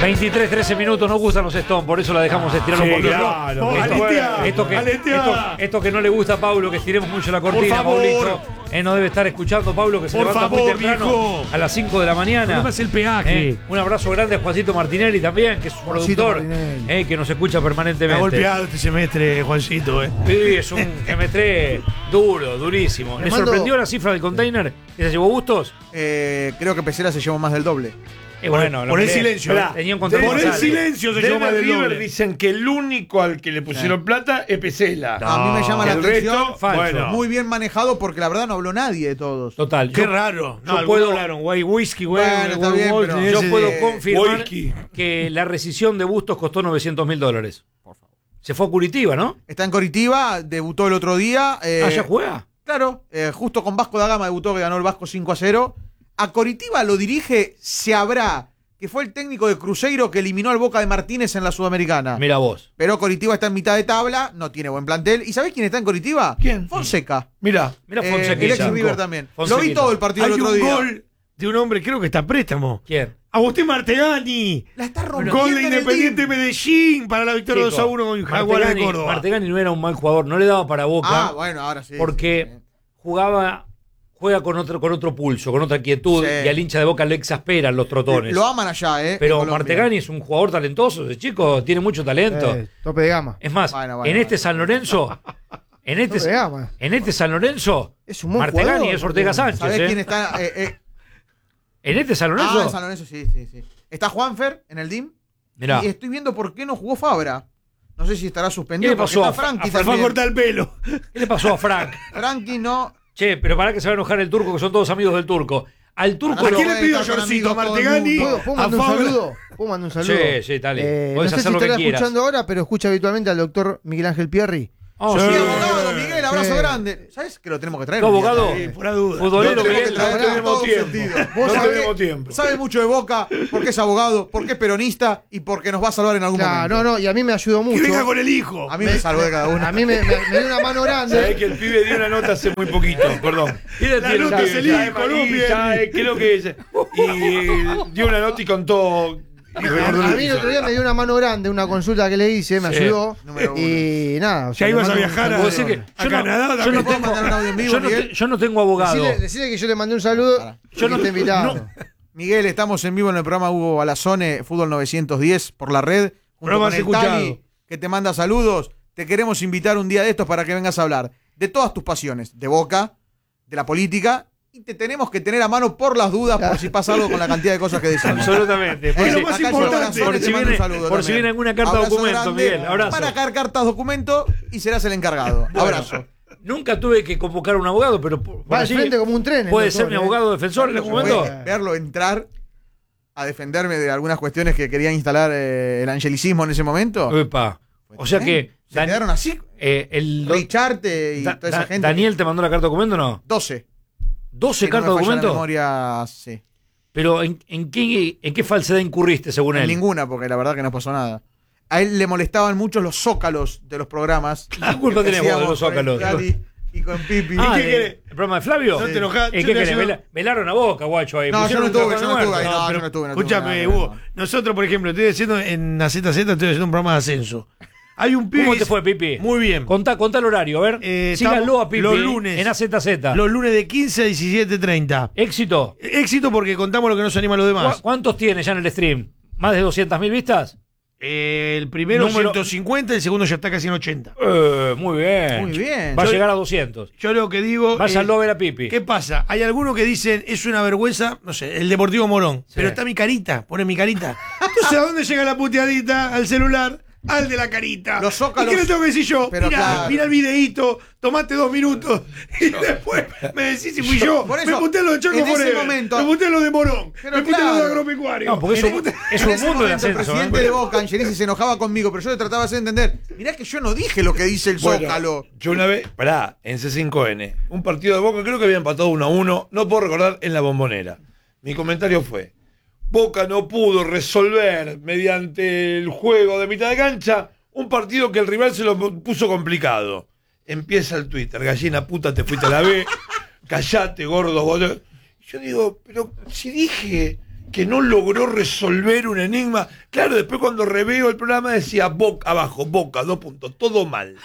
23, 13 minutos, nos gustan los Stones, por eso la dejamos estirar un poquito. Claro. Esto que no le gusta a Paulo, que estiremos mucho la cortina, Paulito. No debe estar escuchando Pablo, que se levanta muy temprano, viejo, a las 5 de la mañana. No es el peaje. Un abrazo grande a Juancito Martinelli también, que es un productor que nos escucha permanentemente. Ha golpeado este semestre, Juancito. Sí, es un semestre duro, durísimo. ¿Le sorprendió la cifra del container que se llevó Bustos? Creo que Pesera se llevó más del doble. Bueno, por el silencio. Por el silencio se llevó más del doble. Dicen que el único al que le pusieron plata es Pesela. A mí me llama la atención. Falso. Muy bien manejado porque la verdad no habló nadie de todos. Total. Qué raro. Yo puedo hablaron, whisky, güey. Está bien, pero yo puedo confirmar que la rescisión de Bustos costó $900.000. Por favor. Se fue a Curitiba, ¿no? Está en Coritiba, debutó el otro día. ¿Ya juega? Claro, justo con Vasco da Gama debutó, que ganó el Vasco 5-0. A Coritiba lo dirige Seabrá, que fue el técnico de Cruzeiro que eliminó al Boca de Martínez en la Sudamericana. Mira vos. Pero Coritiba está en mitad de tabla, no tiene buen plantel. ¿Y sabés quién está en Coritiba? ¿Quién? Fonseca. Mira Fonseca. El ex River también. Fonseca. Lo vi todo el partido el otro día. Hay un gol de un hombre, creo que está a préstamo. ¿Quién? Agustín Martegani. La está rompiendo. Gol de Independiente Medellín para la victoria 2-1 con Jaguares de Córdoba. Martegani no era un mal jugador, no le daba para Boca. Bueno, ahora sí. Porque juega con otro pulso, con otra quietud, y al hincha de Boca le exasperan los trotones. Lo aman allá, Pero Martegani es un jugador talentoso, ese chico tiene mucho talento. Tope de gama. Es más, en este San Lorenzo, en este San Lorenzo, es un buen Martegani jugador, es Ortega Sánchez. ¿Sabés quién está? ¿En este San Lorenzo? En San Lorenzo, sí. Está Juanfer en el DIM. Mirá. Y estoy viendo por qué no jugó Fabra. No sé si estará suspendido. ¿Qué le pasó a Frankie? Fue a cortar el pelo. ¿Qué le pasó a Frank? Frankie no. Che, pero para que se va a enojar el turco, que son todos amigos del turco. Al turco ¿A quién le pido Yorcito? ¿A Martegani? ¿Puedo mandar un saludo? ¿Puedo mandar un saludo? Sí, dale. No Podés sé hacer si lo que estará quieras. escuchando ahora, pero escucha habitualmente al doctor Miguel Ángel Pierri. Oh, Sí, sí. abogado, Miguel, abrazo grande. ¿Sabes que lo tenemos que traer? ¿Tu abogado? Sí, por la duda. Futbolero, Lo tenemos Miguel. que traer, No tenemos todo tiempo. sentido. No Sabe- tenemos tiempo. Sabe mucho de Boca, porque es abogado, porque es peronista y porque nos va a salvar en algún momento. No, y a mí me ayudó Que mucho. venga con el hijo. A mí me salvó de cada uno. A mí me dio una mano Sabés grande. que el pibe dio una nota hace muy poquito, perdón. La nota es el hijo, Creo que es. Y dio una nota y contó. A mí el otro día me dio una mano grande, una consulta que le hice, me ayudó. Número uno. Y nada. Ya ibas a viajar Puedo decir que a Canadá ¿Me también. puedes mandar un audio en vivo, Miguel? yo no tengo abogado. Decirle que yo le mandé un saludo. Yo no- te invitado. Miguel, estamos en vivo en el programa Hugo Balazone, Fútbol 910 por la red. Junto Programa con el escuchado. Tali, que te manda saludos. Te queremos invitar un día de estos para que vengas a hablar de todas tus pasiones, de Boca, de la política, y te tenemos que tener a mano por las dudas, por si pasa algo con la cantidad de cosas que decimos. Absolutamente. Es lo Acá más yo, importante. Balazone, Por te si mando viene- un saludo por si también. viene alguna carta Abrazo documento, grande. Miguel, abrazo. Van a caer cartas documento y serás el encargado. Abrazo. Nunca tuve que convocar a un abogado, pero por Va al allí frente como un tren. el puede doctor, ser mi abogado defensor en algún momento. Verlo entrar a defenderme de algunas cuestiones que quería instalar el angelicismo en ese momento. Epa. O sea que Se quedaron así. el Richarte y toda esa gente. Daniel te mandó la carta documento o no? 12. 12 Si no cartas me falla la documento. memoria, sí. Pero ¿en qué falsedad incurriste según En él? ninguna, porque la verdad que no pasó nada. A él le molestaban mucho los zócalos de los programas. ¿Qué culpa Que tenemos de hacíamos los con el zócalos? Tali y con Pipi. Ah, ¿Y qué querés? ¿el programa de Flavio? No te enojás. ¿Qué Yo te querés? ayudo. Velaron a Boca, guacho, ahí. No, yo Pusieron no un estuve, cajón yo de no estuve muertos. ahí. No, pero yo no estuve. Escúchame, no. Hugo. Nosotros, por ejemplo, estoy haciendo en la ZZ, estoy haciendo un programa de ascenso. Hay un pibe. ¿Cómo te fue, Pipi? Muy bien. Contá el horario, a ver. Síganlo a Pipi los lunes. en AZZ. Los lunes de 15 a 17:30. ¿Éxito? Éxito porque contamos lo que nos anima a los demás. ¿Cuántos tiene ya en el stream? ¿Más de 200.000 vistas? El primero Número- 150, el segundo ya está casi en 80. Muy bien. Muy bien. Va a Yo- llegar a 200. Yo lo que digo. Váyanlo a ver a Pipi. ¿Qué pasa? Hay algunos que dicen, es una vergüenza, no sé, el Deportivo Morón. Sí. Pero está mi carita, pone mi carita. Entonces, ¿a dónde llega la puteadita? Al celular. Al de la carita. Los zócalos- ¿Y qué le tengo que decir yo? Pero Mirá, claro. mirá el videíto, tomate 2 minutos y después me decís si fui yo. Por eso, me putean los de Chaco en ese Forever, momento- me putean los de Morón, Pero me putean los de claro. Agropecuario. No, porque Me eso putean- es En un ese mundo de momento, el ascenso. presidente ¿eh? de Boca, Angelici, se enojaba conmigo, pero yo le trataba de hacer entender. Mirá que yo no dije lo que dice el Bueno, Zócalo. yo una vez, en C5N, un partido de Boca, creo que había empatado 1-1, no puedo recordar, en la Bombonera. Mi comentario fue: Boca no pudo resolver mediante el juego de mitad de cancha un partido que el rival se lo puso complicado. Empieza el Twitter: gallina puta, te fuiste a la B, callate, gordo, boludo. Yo digo, pero si dije que no logró resolver un enigma. Claro, después cuando reveo el programa decía Boca, abajo, Boca, 2 puntos, todo mal.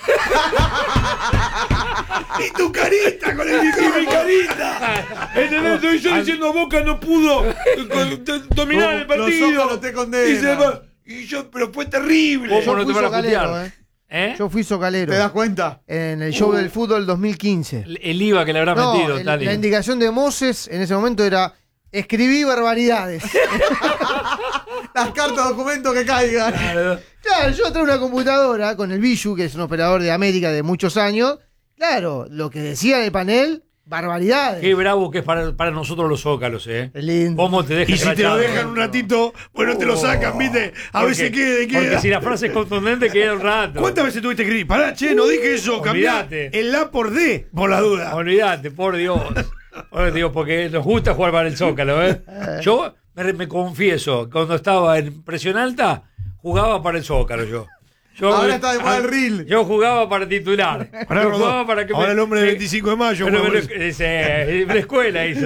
Y tu carita con el ¡Y micrófono. mi carita! ¿Entendés? Estoy yo diciendo Boca no pudo dominar el partido. Los Zócalos te condenan. Y yo, pero fue terrible. ¿Cómo no te fui van a socalero, putear? ¿Eh? Yo fui socalero. ¿Te das cuenta? En el show del fútbol 2015. El IVA que le habrá No, metido, Tali. la indicación de Moses en ese momento era: escribí barbaridades. Las cartas documentos que caigan. Claro, yo traje una computadora con el Biyu, que es un operador de América de muchos años. Claro, lo que decía en el panel, barbaridades. Qué bravo que es para nosotros los zócalos, ¿eh? Es lindo. ¿Cómo te dejan Y si te lo dejan un ratito, pues no te lo sacan, ¿viste? A veces Porque queda. si la frase es contundente, queda un rato. ¿Cuántas veces tuviste que escribir? Pará, che, no dije eso. Cambiá Olvídate. el La por D, por la duda. Olvídate, por Dios. Por Dios, porque nos gusta jugar para el Zócalo, ¿eh? Yo me confieso, cuando estaba en presión alta, jugaba para el Zócalo yo. Ahora está de moda el reel. Yo jugaba para titular. Pará, Yo Rodó, jugaba para que ahora el hombre del 25 de mayo. Pero juega me por eso. la escuela hizo.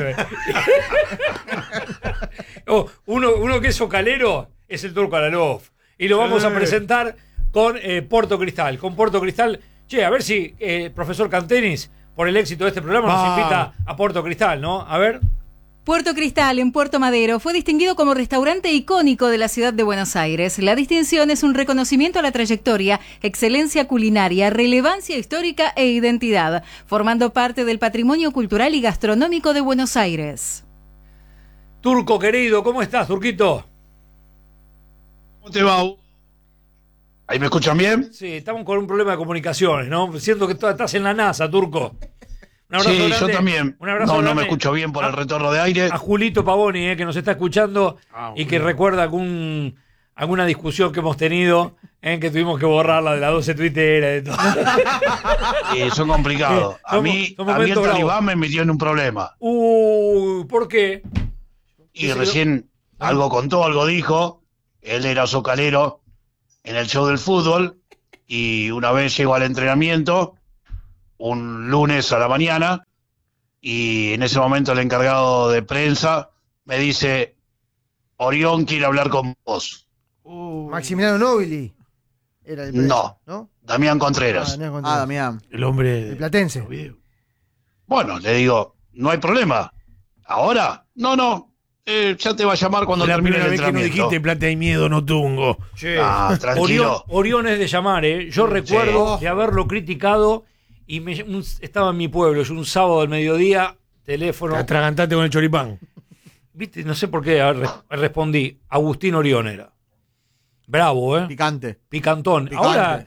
Uno que es socalero es el Turco Alalov. Y lo vamos a presentar con Porto Cristal. Con Porto Cristal. Che, a ver si profesor Cantenis, por el éxito de este programa, nos invita a Porto Cristal, ¿no? A ver. Puerto Cristal, en Puerto Madero, fue distinguido como restaurante icónico de la ciudad de Buenos Aires. La distinción es un reconocimiento a la trayectoria, excelencia culinaria, relevancia histórica e identidad, formando parte del patrimonio cultural y gastronómico de Buenos Aires. Turco querido, ¿cómo estás, Turquito? ¿Cómo te va? ¿Ahí me escuchan bien? Sí, estamos con un problema de comunicaciones, ¿no? Siento que estás en la NASA, Turco. Un abrazo Sí, grande, yo también. Un abrazo No grande me escucho bien por el retorno de aire. A Julito Pavoni, que nos está escuchando y que recuerda alguna discusión que hemos tenido, que tuvimos que borrarla de las 12 tuiteras, de todo. Son complicados. A mí son el momentos bravos. talibán me metió en un problema. ¿Por qué? Y recién algo contó, algo dijo. Él era socalero en el show del fútbol. Y una vez llegó al entrenamiento, un lunes a la mañana, y en ese momento el encargado de prensa me dice: Orión quiere hablar con vos. Maximiliano Nobili era el prensa, ¿no? Damián Contreras. Damián. El hombre El platense. Bueno, le digo, no hay problema. ¿Ahora? No. Ya te va a llamar cuando la termine primera el vez que no entrenamiento. dijiste plata y miedo, no tungo. Che, tranquilo. Orión es de llamar, ¿eh? Yo recuerdo Sí. de haberlo criticado y estaba en mi pueblo, yo un sábado al mediodía, teléfono. Atragantate con el choripán. ¿Viste? No sé por qué respondí. Agustín Orión era. Bravo, ¿eh? Picante. Picantón. Picante. Ahora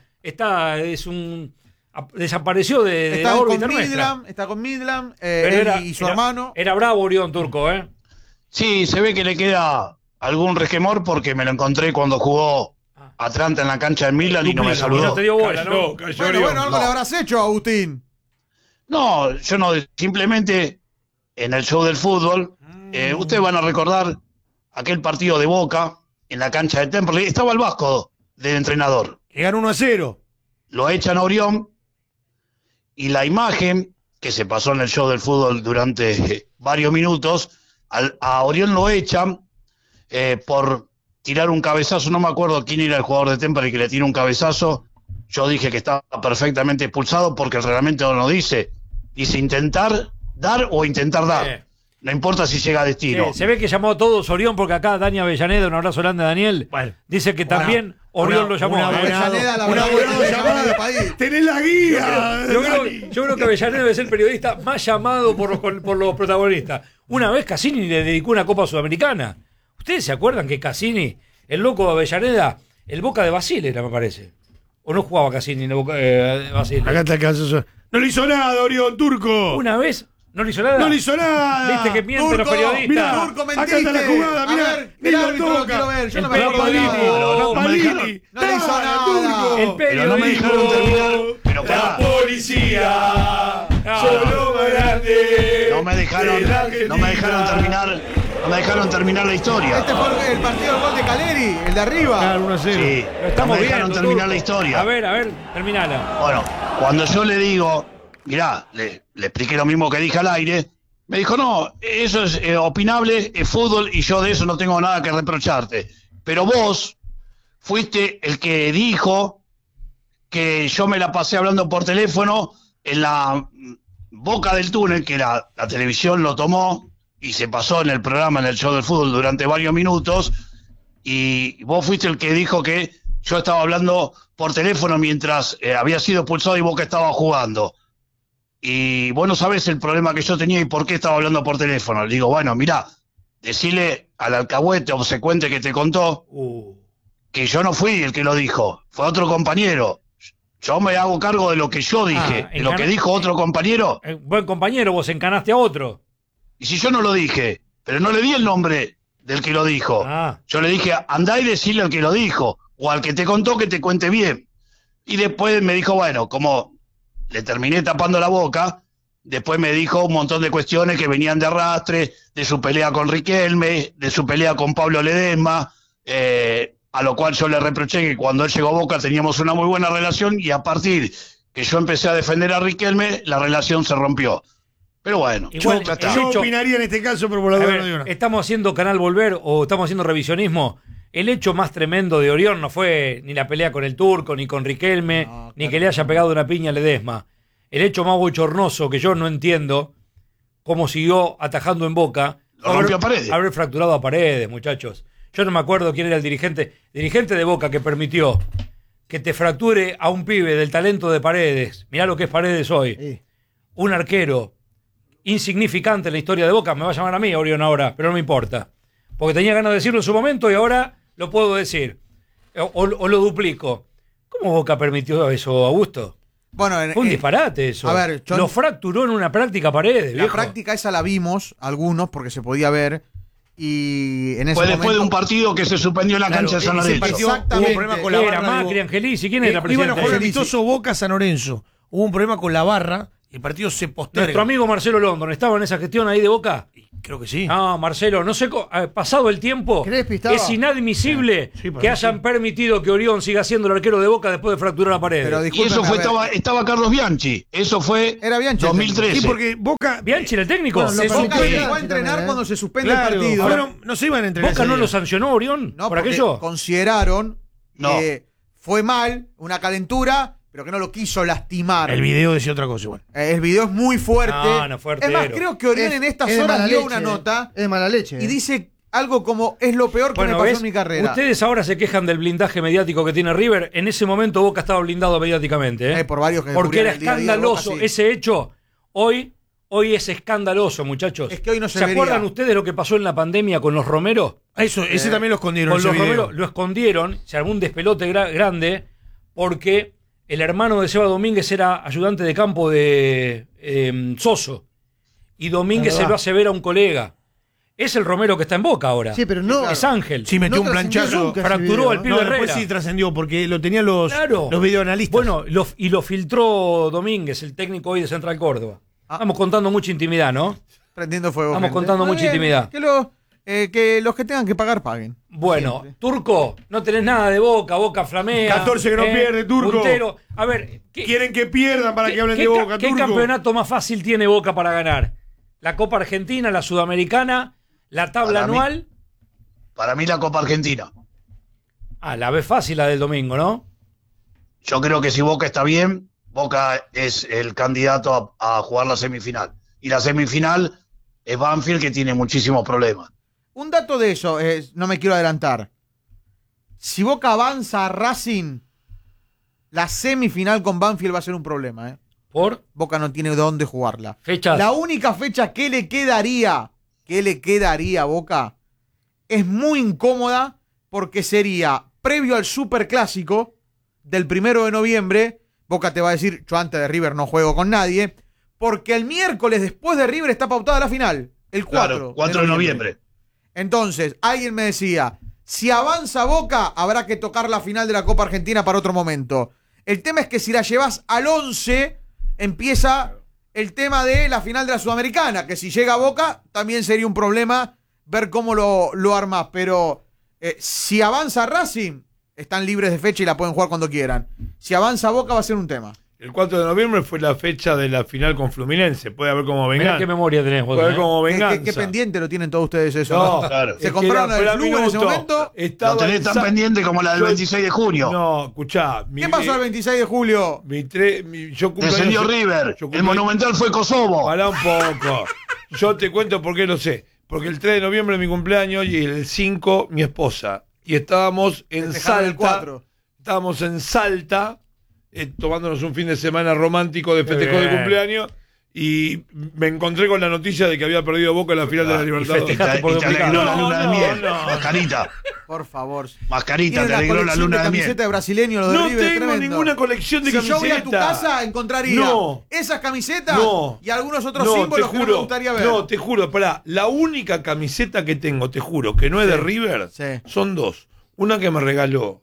desapareció de la órbita nuestra. Está con Midland, Pero él y su hermano. Era bravo Orión, Turco, ¿eh? Sí, se ve que le queda algún resquemor porque me lo encontré cuando jugó Atlanta en la cancha de Milan y no me Y no saludó. te dio bola, ¿no? Cayó Bueno, Orión. algo le habrás hecho, Agustín. No, yo no, simplemente en el show del fútbol, ustedes van a recordar aquel partido de Boca en la cancha de Temperley. Estaba el Vasco de entrenador. Que ganó 1-0. Lo echan a Orión y la imagen que se pasó en el show del fútbol durante varios minutos, a Orión lo echan por tirar un cabezazo. No me acuerdo quién era el jugador de Temperley que le tira un cabezazo. Yo dije que estaba perfectamente expulsado porque el reglamento no dice. Dice intentar dar o intentar dar. No importa si llega a destino. Se ve que llamó a todos Orión, porque acá Dani Avellaneda, un abrazo grande a Daniel, dice que también Orión lo llamó. Avellaneda, la verdad, llamada del país. Tenés la guía. Yo creo que Avellaneda debe ser el periodista más llamado por los protagonistas. Una vez Cassini le dedicó una Copa Sudamericana. ¿Ustedes se acuerdan que Cassini, el loco de Avellaneda, el Boca de Basile era, me parece? ¿O no jugaba Cassini en el Boca de Basile? Acá está el caso. No le hizo nada, Orión, Turco. Una vez no le hizo nada. No le hizo nada. Viste que mienten los periodistas. Mirá, Turco, acá mentiste. está la jugada, A mirá. ver, Ni el lo árbitro lo toca. quiero ver. Yo no me El acuerdo de Palini. nada. Pero no me dejaron- Palini. No le hizo nada. Turco. El Pero no me dejaron terminar. Pero La pará, policía solo más grande. no me dejaron terminar la historia. Este fue el partido del gol de Caleri, el de arriba. Claro, 1-0. Sí, Lo estamos no me dejaron viendo, terminar Turco. la historia. A ver, terminala. Bueno, cuando yo le digo, mirá, le expliqué lo mismo que dije al aire, Me dijo, no, eso es opinable, es fútbol y yo de eso no tengo nada que reprocharte. Pero vos fuiste el que dijo que yo me la pasé hablando por teléfono en la boca del túnel, que la televisión lo tomó y se pasó en el programa, en el show del fútbol durante varios minutos, y vos fuiste el que dijo que yo estaba hablando por teléfono mientras había sido expulsado y Boca estaba jugando. Y vos no sabés el problema que yo tenía y por qué estaba hablando por teléfono. Le digo, bueno, mirá, decile al alcahuete obsecuente que te contó que yo no fui el que lo dijo, fue otro compañero. Yo me hago cargo de lo que yo dije, de lo que dijo otro compañero. Buen compañero, vos encanaste a otro. Y si yo no lo dije, pero no le di el nombre del que lo dijo. Yo le dije, andá y decirle al que lo dijo, o al que te contó que te cuente bien. Y después me dijo, bueno, como le terminé tapando la boca, después me dijo un montón de cuestiones que venían de arrastre, de su pelea con Riquelme, de su pelea con Pablo Ledesma, a lo cual yo le reproché que cuando él llegó a Boca teníamos una muy buena relación y a partir que yo empecé a defender a Riquelme, la relación se rompió. Pero bueno, Igual, ya está. Yo opinaría en este caso, pero por la A duda ver, no digo nada. ¿estamos haciendo Canal Volver o estamos haciendo revisionismo? El hecho más tremendo de Orión no fue ni la pelea con el Turco, ni con Riquelme, ni que le haya pegado una piña a Ledesma. El hecho más bochornoso que yo no entiendo cómo siguió atajando en Boca, Lo rompió a Paredes. haber fracturado a Paredes, muchachos. Yo no me acuerdo quién era el dirigente de Boca que permitió que te fracture a un pibe del talento de Paredes. Mirá lo que es Paredes hoy. Sí. Un arquero insignificante en la historia de Boca. Me va a llamar a mí, Orión, ahora, pero no me importa. Porque tenía ganas de decirlo en su momento y ahora lo puedo decir. O lo duplico. ¿Cómo Boca permitió eso, Augusto? Bueno, Fue un disparate eso. a ver, yo- lo fracturó en una práctica Paredes, la viejo. práctica esa la vimos, algunos, porque se podía ver. Y en ese Fue después de momento- un partido que se suspendió en la cancha de San ese Lorenzo. partido Exactamente. hubo un problema con la Era barra. Macri, Angelici, ¿quién era Iban a presidente? jugar ahí? amistoso Boca San Lorenzo. Hubo un problema con la barra y el partido se posterga. Nuestro amigo Marcelo London, ¿estaba en esa gestión ahí de Boca? Creo que sí. No, Marcelo, no sé, pasado el tiempo, Crespi estaba. es inadmisible Sí, para que mí hayan sí. permitido que Orión siga siendo el arquero de Boca después de fracturar la pared. Pero Y discúlpeme, eso fue, a ver, estaba Carlos Bianchi. Eso fue Era Bianchi el 2013. Sí, porque Boca. ¿Bianchi era el técnico? Bueno, lo se permitió Boca Bianchi llegó a entrenar también, ¿eh? cuando se suspende Claro, el partido. fueron- no se iban a entrenar. ¿Boca ese no día. lo sancionó Orión No, por porque aquello? consideraron No. que fue mal, una calentura, pero que no lo quiso lastimar. El video decía otra cosa igual. El video es muy fuerte. No fue es más, artero. creo que Orión en estas es de horas mala dio leche, una nota Es de mala leche. y dice algo como, es lo peor que me Bueno, pasó ¿ves? en mi carrera. Ustedes ahora se quejan del blindaje mediático que tiene River. En ese momento Boca estaba blindado mediáticamente. ¿eh? Por varios que Porque era descubrieron el día a día de escandaloso Boca, sí. ese hecho. Hoy es escandaloso, muchachos. Es que hoy no se acuerdan vería. ustedes lo que pasó en la pandemia con los Romero? Eso, ese también lo escondieron. Con ese los video. Romero lo escondieron, se armó un despelote grande porque el hermano de Seba Domínguez era ayudante de campo de Soso y Domínguez Es se verdad. lo hace ver a un colega. Es el Romero que está en Boca ahora. Sí, pero no. Es Ángel. Sí, metió No un trascendió planchazo. nunca ese fracturó video, al ¿no? pibe No, después Herrera. sí trascendió porque lo tenían los videoanalistas. Bueno, lo filtró Domínguez, el técnico hoy de Central Córdoba. Estamos contando mucha intimidad, ¿no? Prendiendo fuego. Estamos gente. contando Muy mucha bien, intimidad. Que los que tengan que pagar, paguen. Bueno, Siempre. Turco, no tenés nada de Boca flamea. 14 que no pierde, Turco. Puntero. A ver, Quieren que pierdan para que hablen de Boca, ¿qué Turco. campeonato más fácil tiene Boca para ganar? ¿La Copa Argentina, la Sudamericana, la tabla Para mí. anual? Para mí la Copa Argentina. La ves fácil la del domingo, ¿no? Yo creo que si Boca está bien, Boca es el candidato a jugar la semifinal. Y la semifinal es Banfield, que tiene muchísimos problemas. Un dato de eso, no me quiero adelantar. Si Boca avanza a Racing, la semifinal con Banfield va a ser un problema. Por Boca no tiene dónde jugarla. fechas. La única fecha que le quedaría a Boca es muy incómoda porque sería previo al Superclásico del 1 de noviembre. Boca te va a decir, yo antes de River no juego con nadie, porque el miércoles después de River está pautada la final, el 4, Claro, 4 de noviembre. Entonces, alguien me decía, si avanza Boca, habrá que tocar la final de la Copa Argentina para otro momento. El tema es que si la llevas al 11, empieza el tema de la final de la Sudamericana, que si llega a Boca, también sería un problema ver cómo lo armás. Pero si avanza Racing, están libres de fecha y la pueden jugar cuando quieran. Si avanza Boca, va a ser un tema. El 4 de noviembre fue la fecha de la final con Fluminense. Puede haber como venganza. Mirá qué memoria tenés vos. Puede haber como ¿Qué, venganza. qué pendiente lo tienen todos ustedes eso? No, Claro. Se es que compraron era la del Flu en ese minuto. momento. Estaba No tenés tan en pendiente como la del 26 de junio. No, escuchá. ¿Qué pasó el 26 de julio? Yo Descendió River. El Monumental fue Kosovo. Pará un poco. Yo te cuento por qué lo sé. Porque el 3 de noviembre es mi cumpleaños y el 5 mi esposa. Y estábamos en Festejaron el Salta. 4. Estábamos en Salta, tomándonos un fin de semana romántico de festejo de Bien. cumpleaños. Y me encontré con la noticia de que había perdido Boca en la final de la Libertadores. festejaste por Y te alegró la duplicado. luna de No, miel. no. Mascarita. Por favor. Mascarita, Tienen te la alegró la colección luna de de miel. camisetas de brasileño, los de No River, tengo tremendo. ninguna colección de Si camisetas. yo voy a tu casa, encontraría No. esas camisetas No. y algunos otros No, símbolos te que no juro, me gustaría ver. No, te juro, pará. La única camiseta que tengo, te juro, que no es de River, Sí. son dos. Una que me regaló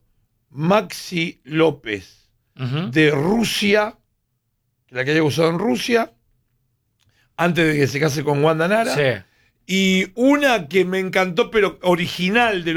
Maxi López Ujú. de Rusia, la que haya usado en Rusia, antes de que se case con Wanda Nara. Sí. Y una que me encantó, pero original del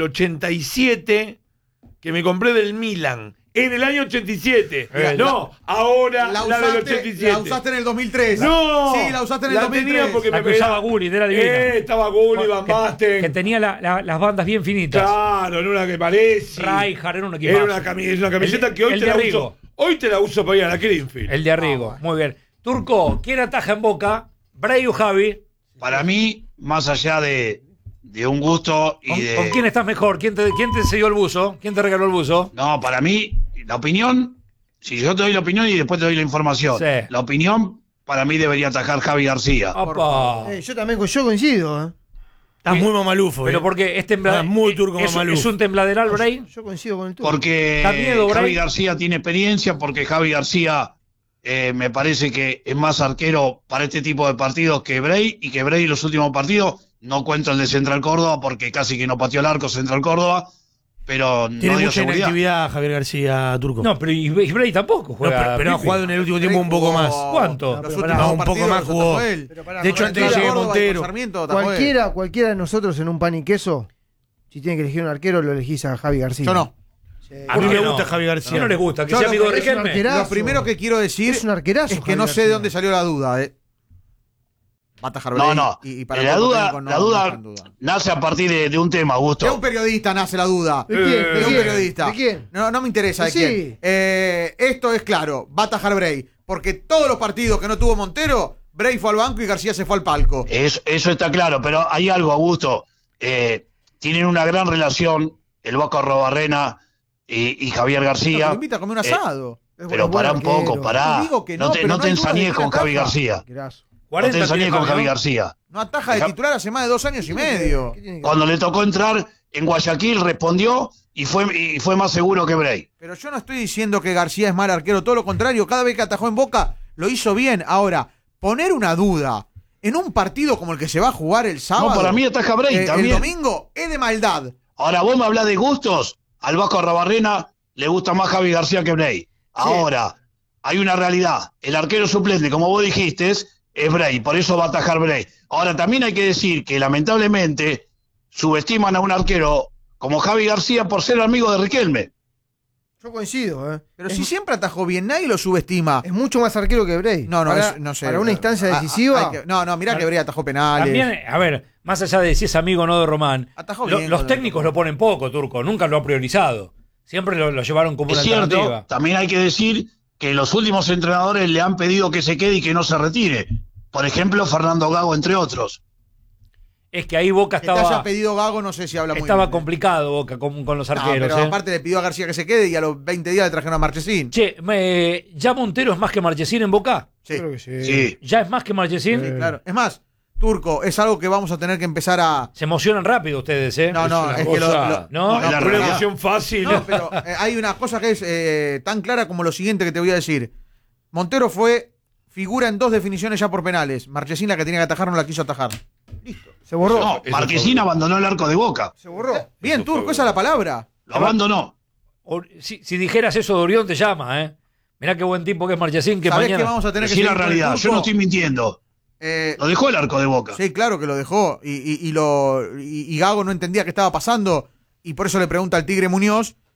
87, que me compré del Milan. En el año 87. No, ahora la, del 87. La usaste en el 2003. No. Sí, la usaste en el La 2003. tenía porque La me que usaba Gullit, era divina. estaba Gullit, Van Que Basten. tenía las bandas bien finitas. Claro, en una que parece. Rijkaard era un equipazo. Era una camiseta El- que hoy el te de la Arrigo. uso. Hoy te la uso para ir a la Greenfield. El de Arrigo. Muy bien. Turco, ¿quién ataja en Boca? Bray o Javi. Para mí, más allá de un gusto y de... ¿Con quién estás mejor? ¿Quién te cedió el buzo? ¿Quién te regaló el buzo? No, para mí, la opinión, si yo te doy la opinión y después te doy la información, Sí. la opinión para mí debería atajar Javi García. Opa. Yo coincido. Estás muy mamalufo. Pero porque es Muy turco es mamalufo. un tembladeral, Bray. Yo coincido con el tuyo. Porque Da miedo, Bray. Javi García tiene experiencia, porque Javi García me parece que es más arquero para este tipo de partidos que Bray, y que Bray en los últimos partidos, no cuento el de Central Córdoba, porque casi que no pateó el arco Central Córdoba, pero Tiene no dio mucha seguridad. inactividad Javier García, Turco. No, pero y Bray tampoco No, juega. pero ha Pipi. jugado en el último tiempo un poco más. ¿Cuánto? Los pero últimos pará, dos un poco partidos más los jugó. atajó él. Pero pará, De hecho, antes de que llegue Córdoba y con Montero. Sarmiento atajó él. cualquiera de nosotros en un pan y queso, si tiene que elegir un arquero, lo elegís a Javi García. Yo no. A ¿Por mí qué me no? gusta Javier ¿A García. quién no le gusta? Que Yo sea lo- amigo de es un Riquelme. arquerazo. Lo primero que quiero decir Es un arquerazo, es que no Javi sé de García. dónde salió la duda. Va a atajar No, Bray no. y para la el duda, técnico no la duda está en duda. nace a partir de un tema, De un Augusto. periodista nace la duda. ¿De quién? De un periodista. ¿De quién? No me interesa de Sí. quién. Esto es claro. Va a atajar Bray. Porque todos los partidos que no tuvo Montero, Bray fue al banco y García se fue al palco. Eso está claro, pero hay algo, Augusto. Tienen una gran relación el Vasco Arrobarrena y Javier Lo García. invita a comer un asado. Pero pará un poco, pará. No digo que no, No te, pero no no te hay duda de ensañes quién con Javi ataja. García. Arquerazo. No te 40 ensañes tiene con Javi, Javi ¿no? García. No ataja de titular hace más de 2 años y medio. ¿Qué tiene que ver? Cuando le tocó entrar en Guayaquil respondió y fue más seguro que Bray. Pero yo no estoy diciendo que García es mal arquero, todo lo contrario, cada vez que atajó en Boca lo hizo bien. Ahora, poner una duda en un partido como el que se va a jugar el sábado, No, para mí ataja Bray el también. domingo, es de maldad. Ahora, vos me hablás de gustos. Al Vasco Arrobarrena le gusta más Javi García que Bray. Ahora, hay una realidad. El arquero suplente, como vos dijiste, es Bray. Por eso va a atajar Bray. Ahora, también hay que decir que lamentablemente subestiman a un arquero como Javi García por ser amigo de Riquelme. Yo coincido, Pero si siempre atajó bien, nadie lo subestima. Es mucho más arquero que Bray. No, Para- no sé. Para una instancia decisiva. Mirá que Bray atajó penales. También, a ver, más allá de si es amigo o no de Román, Atajó bien los con técnicos el- lo ponen poco, Turco. Nunca lo han priorizado. Siempre lo llevaron como Es una cierto, alternativa. también hay que decir que los últimos entrenadores le han pedido que se quede y que no se retire. Por ejemplo, Fernando Gago, entre otros. Es que ahí Boca Que te haya estaba pedido Gago, no sé si habla muy estaba bien. complicado Boca con los No, arqueros. pero ¿eh? aparte le pidió a García que se quede y a los 20 días le trajeron a Marchesín. Che, ¿ya Montero es más que Marchesín en Boca? Sí, Creo que sí. Sí. ¿Ya es más que Marchesín? claro. Es más, Turco, es algo que vamos a tener que empezar a... Se emocionan rápido ustedes, ¿eh? No, no, una es que cosa- No, es la Una realidad. emoción fácil. No, pero hay una cosa que es tan clara como lo siguiente que te voy a decir. Montero fue figura en 2 definiciones ya por penales. Marchesín, la que tenía que atajar, no la quiso atajar. Se borró. No, Marquesín abandonó el arco de Boca. Se borró. Bien, Turco, esa es la palabra. Lo abandonó. Si dijeras eso de Orión te llama, ¿eh? Mirá qué buen tipo que es Marchesín, que ¿Sabés mañana... que vamos a tener que Decí la seguir con el realidad. Yo Turco? no estoy mintiendo. Lo dejó el arco de Boca. Sí, claro que lo dejó. Y Gago no entendía qué estaba pasando. Y por eso le pregunta al Tigre Muñoz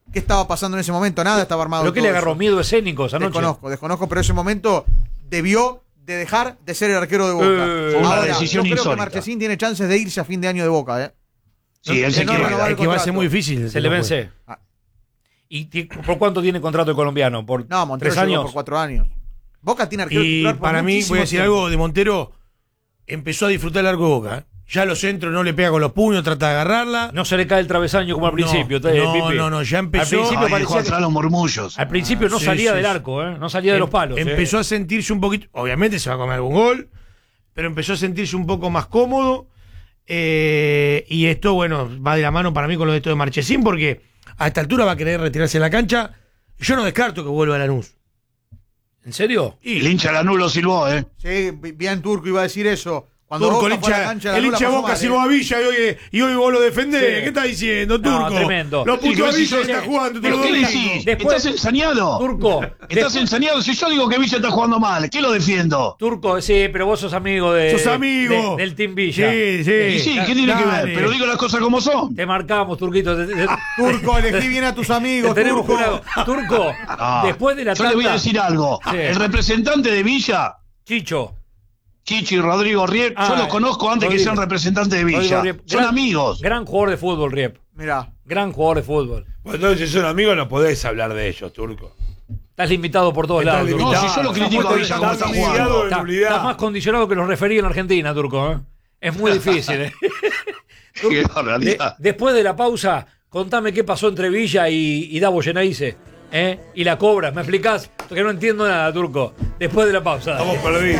¿Qué estaba pasando en ese momento? Nada estaba armado. ¿Pero qué todo le agarró? eso. ¿Miedo escénico esa noche? Desconozco, pero ese momento debió de dejar de ser el arquero de Boca. Fue una Ahora, decisión yo creo insólita. que Marchesín tiene chances de irse a fin de año de Boca, ¿eh? Sí, él se no quiere renovar quedar. el Es que va a ser contrato. muy difícil. Se le vence. Ah. ¿Y por cuánto tiene contrato el colombiano? ¿Por No, Montero 3 llegó años? por 4 años. Boca tiene arquero Y titular por para mí, muchísimo voy a decir tiempo. algo de Montero, empezó a disfrutar el arco de Boca. ¿eh? Ya los centros no le pega con los puños, trata de agarrarla. No se le cae el travesaño como al principio. Pipi. Ya empezó. Al principio Ahí dejó parecía que- atrás los murmullos. Al principio no Sí, salía sí, del sí. arco, no salía de los palos. Empezó a sentirse un poquito, obviamente se va a comer algún gol, pero empezó a sentirse un poco más cómodo. Y esto, bueno, va de la mano para mí con lo de esto de Marchesín, porque a esta altura va a querer retirarse de la cancha. Yo no descarto que vuelva a Lanús. ¿En serio? El hincha Lanús lo silbó, ¿eh? Sí, bien Turco iba a decir eso. Cuando Turco, Boca el fue a la hincha, cancha, el Lanús hincha la de pasó Boca mal, silbó a Villa y hoy vos lo defendés. Sí. ¿Qué estás diciendo, No, Turco? tremendo. Lo puteó a Sí, Villa sí, y está sí. jugando. te ¿Pero lo qué digo. decís? Después- ¿Estás ensañado? Turco. ¿Estás ensañado? Si yo digo que Villa está jugando mal, ¿qué lo defiendo? Turco, sí, pero vos sos amigo de. Sos amigo. del Team Villa. Sí, sí. Y sí, ¿qué tiene que Dale. ver? Pero digo las cosas como son. Te marcamos, Turquito. Turco, elegí bien a tus amigos, Te tenemos Turco. jurado. Turco, Ah, después de la yo le voy a tanda, decir algo. Sí. El representante de Villa, Chicho. Chichi y Rodrigo Riep, yo los conozco antes que Rodrigo. sean representantes de Rodrigo Villa. Riep. Son amigos. Gran jugador de fútbol, Riep. Mirá. Gran jugador de fútbol. Bueno, entonces, si son amigos, no podés hablar de ellos, Turco. Estás limitado por todos Estás lados. Turco. No, limitado. si yo lo critico a Villa como está jugando. Estás más condicionado que los referí en Argentina, Turco. Es muy difícil. Qué barbaridad. Después de la pausa, contame qué pasó entre Villa y Davo Geneise. Y la cobra. ¿Me explicás? Porque no entiendo nada, Turco. Después de la pausa. Estamos perdidos.